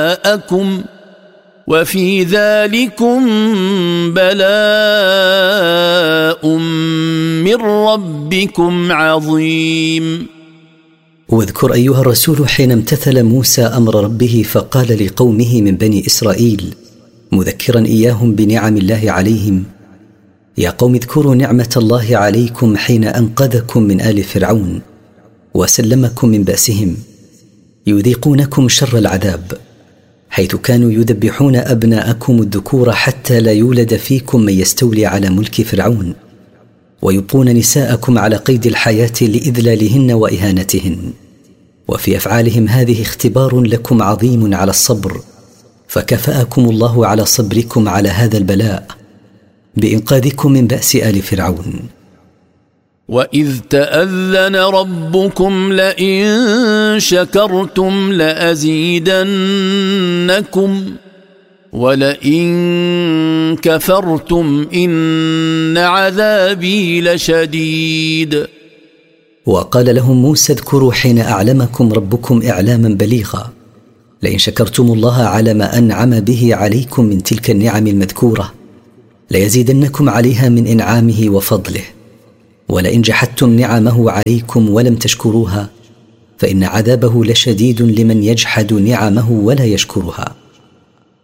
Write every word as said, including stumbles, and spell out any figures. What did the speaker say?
آلَاءَكُمْ وفي ذلكم بلاء من ربكم عظيم. واذكر أيها الرسول حين امتثل موسى أمر ربه فقال لقومه من بني إسرائيل مذكرا إياهم بنعم الله عليهم: يا قوم اذكروا نعمة الله عليكم حين أنقذكم من آل فرعون وسلمكم من بأسهم، يذيقونكم شر العذاب، حيث كانوا يذبحون أبناءكم الذكور حتى لا يولد فيكم من يستولي على ملك فرعون، ويبقون نساءكم على قيد الحياة لإذلالهن وإهانتهن. وفي أفعالهم هذه اختبار لكم عظيم على الصبر، فكفأكم الله على صبركم على هذا البلاء بإنقاذكم من بأس آل فرعون. وإذ تأذن ربكم لئن شكرتم لأزيدنكم ولئن كفرتم إن عذابي لشديد. وقال لهم موسى اذكروا حين أعلمكم ربكم إعلاما بليغا: لئن شكرتم الله على ما أنعم به عليكم من تلك النعم المذكورة ليزيدنكم عليها من إنعامه وفضله، ولئن جحدتم نعمه عليكم ولم تشكروها فإن عذابه لشديد لمن يجحد نعمه ولا يشكرها.